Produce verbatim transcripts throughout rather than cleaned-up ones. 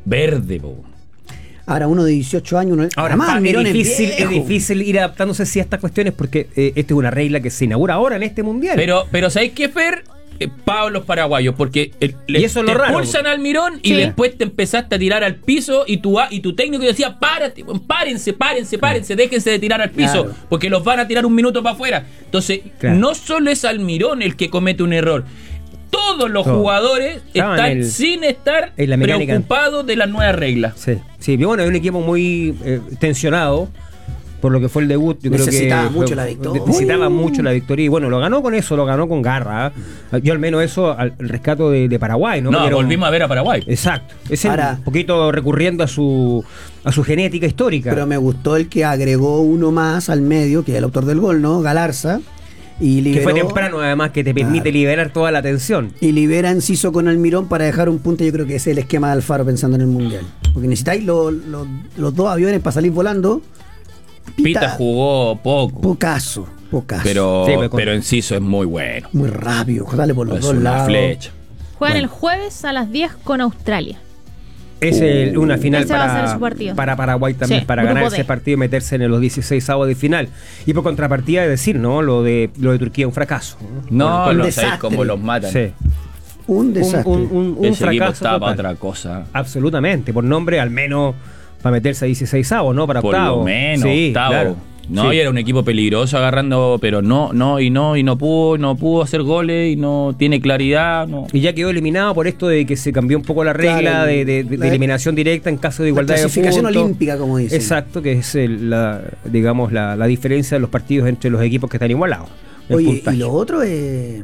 verde, po. Ahora uno de dieciocho años, uno, ahora más, es, Mirón difícil, es es difícil ir adaptándose sí, a estas cuestiones porque eh, esta es una regla que se inaugura ahora en este mundial. Pero, pero ¿sabéis qué, Fer? Eh, Pablos paraguayos, porque el, le, y eso es te lo raro, expulsan al Mirón y sí. después te empezaste a tirar al piso y tu, y tu técnico decía, párate, párense, párense, párense, déjense de tirar al piso, claro. porque los van a tirar un minuto para afuera. Entonces, claro. no solo es Almirón el que comete un error, todos los Todo. jugadores Estaban están el, sin estar en la mecánica. preocupados de las nuevas reglas. Sí, sí, bueno, es un equipo muy eh, tensionado por lo que fue el debut. Yo necesitaba creo que mucho fue, la victoria. Necesitaba uh. mucho la victoria y bueno, lo ganó con eso, lo ganó con garra. ¿eh? Yo al menos eso, al el rescato de, de Paraguay, ¿no? No, Porque volvimos un, a ver a Paraguay. Exacto. Es el, Ahora, un poquito recurriendo a su a su genética histórica. Pero me gustó el que agregó uno más al medio, que es el autor del gol, ¿no? Galarza. Y liberó, que fue temprano además, que te permite claro. liberar toda la tensión. Y libera a Enciso con Almirón para dejar un punto. Yo creo que ese es el esquema de Alfaro pensando en el Mundial. Porque necesitáis lo, lo, los dos aviones para salir volando. Pita, Pita jugó poco. Pocaso, pocaso. Pero, sí, pero, pero Enciso es muy bueno. Muy rápido, dale por los es dos una lados. Flecha. Juegan bueno. el jueves a las diez con Australia. Es el, una final para, para Paraguay también, sí, para ganar ese partido y meterse en los dieciséis avos de final. Y por contrapartida de decir, ¿no? Lo de lo de Turquía, un fracaso. No, no lo sabéis cómo los matan. Sí. Un desastre. Un, un, un, un ese fracaso. Estaba para otra cosa. Absolutamente. Por nombre, al menos para meterse a dieciséis avos, ¿no? Para por octavo. Por lo menos, sí, octavo. Claro. No, sí. y era un equipo peligroso agarrando, pero no, no, y no, y no pudo, no pudo hacer goles, y no tiene claridad, no. Y ya quedó eliminado por esto de que se cambió un poco la regla claro, de, de, de, de eliminación directa en caso de igualdad de puntos. Clasificación olímpica, como dicen. Exacto, que es el, la, digamos, la, la diferencia de los partidos entre los equipos que están igualados. Oye, puntaje. Y lo otro es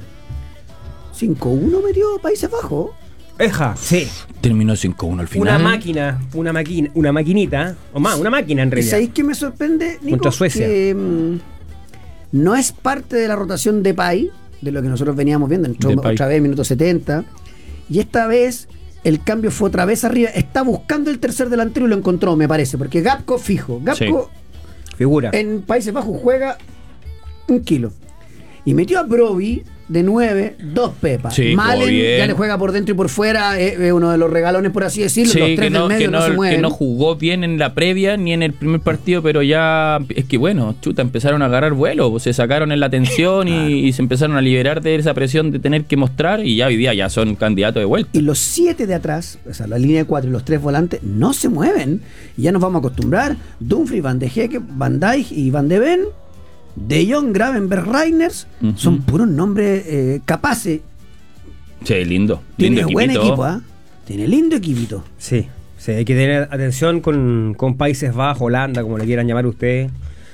cinco uno metió Países Bajos. Eja, sí. Terminó cinco uno al final. Una máquina, una máquina, una maquinita, o más, una máquina en realidad. ¿Sabéis qué me sorprende, Nico? Contra Suecia. Que mmm, no es parte de la rotación de Pay, de lo que nosotros veníamos viendo. Entró otra vez, minuto setenta. Y esta vez el cambio fue otra vez arriba. Está buscando el tercer delantero y lo encontró, me parece. Porque Gapco fijo. Gapco sí. figura. En Países Bajos juega un kilo. Y metió a Broby de nueve, dos pepas. Sí, Malen ya le juega por dentro y por fuera, es eh, uno de los regalones, por así decirlo. Sí, los tres no, del medio no, no se mueven. Que no jugó bien en la previa ni en el primer partido, pero ya es que bueno, chuta, empezaron a agarrar vuelo, pues, se sacaron en la tensión y, y se empezaron a liberar de esa presión de tener que mostrar y ya hoy día ya son candidatos de vuelta. Y los siete de atrás, o sea, la línea de cuatro y los tres volantes, no se mueven. Y ya nos vamos a acostumbrar. Dumfries, Van de Hecke, Van Dijk y Van de Ven, De Jong, Gravenberch, Reiners, uh-huh. son puros nombres eh, capaces. Sí, lindo. Tiene lindo buen equipo, ¿eh? Tiene lindo equipito. Sí, sí, hay que tener atención con, con Países Bajos, Holanda, como le quieran llamar ustedes.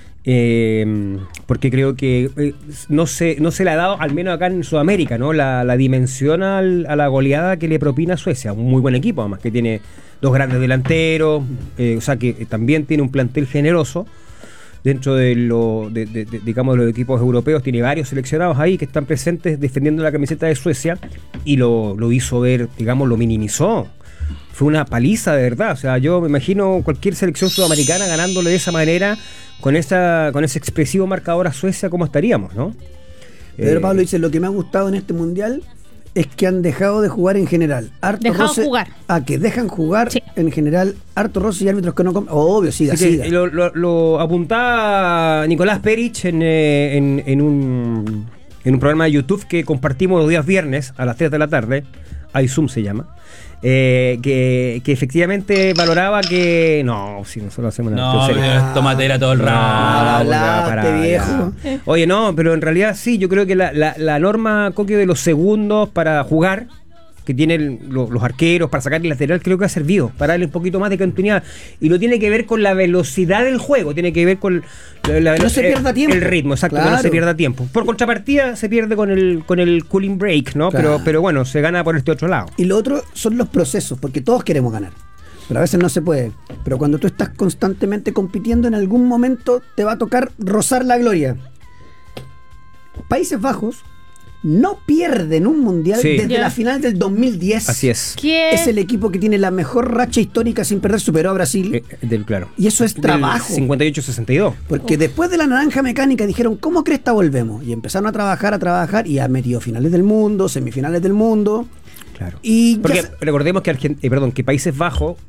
Eh, porque creo que eh, no se no se le ha dado, al menos acá en Sudamérica, ¿no? La, la dimensión al, a la goleada que le propina Suecia. Un muy buen equipo, además, que tiene dos grandes delanteros, eh, o sea que eh, también tiene un plantel generoso. Dentro de, lo, de, de, de digamos, los equipos europeos, tiene varios seleccionados ahí que están presentes defendiendo la camiseta de Suecia y lo, lo hizo ver, digamos, lo minimizó. Fue una paliza de verdad. O sea, yo me imagino cualquier selección sudamericana ganándole de esa manera, con esa con ese expresivo marcador a Suecia, ¿cómo estaríamos, no? Pedro eh, Pablo dice, lo que me ha gustado en este mundial es que han dejado de jugar en general. Harto Dejaron roce, jugar. Ah, que dejan jugar sí. en general. Harto roce y árbitros que no... Com- oh, obvio, siga, sí, siga. Lo, lo, lo apuntaba Nicolás Perich en, en, en, un, en un programa de YouTube que compartimos los días viernes a las tres de la tarde. iZoom se llama. Eh, que, que efectivamente valoraba que no, si nosotros hacemos una no, pero tomatera todo el rato. No, hablaste, viejo. Oye, no, pero en realidad sí, yo creo que la, la, la norma, Coque, de los segundos para jugar, que tienen los, los arqueros para sacar el lateral, creo que ha servido para darle un poquito más de continuidad. Y no tiene que ver con la velocidad del juego, tiene que ver con la, la, no se pierda el, tiempo. El ritmo, exacto, claro. Que no se pierda tiempo. Por contrapartida se pierde con el con el cooling break, ¿no? Claro. Pero, pero bueno, se gana por este otro lado. Y lo otro son los procesos, porque todos queremos ganar. Pero a veces no se puede. Pero cuando tú estás constantemente compitiendo, en algún momento te va a tocar rozar la gloria. Países Bajos no pierden un mundial sí. desde yeah. la final del dos mil diez. Así es. ¿Qué? Es el equipo que tiene la mejor racha histórica sin perder, superó a Brasil. Eh, del, claro. Y eso es trabajo. cincuenta y ocho sesenta y dos. Porque oh. después de la naranja mecánica dijeron, ¿cómo cresta volvemos? Y empezaron a trabajar, a trabajar y ha metido finales del mundo, semifinales del mundo. Claro. Y porque ya... recordemos que, Argent- eh, perdón, que Países Bajos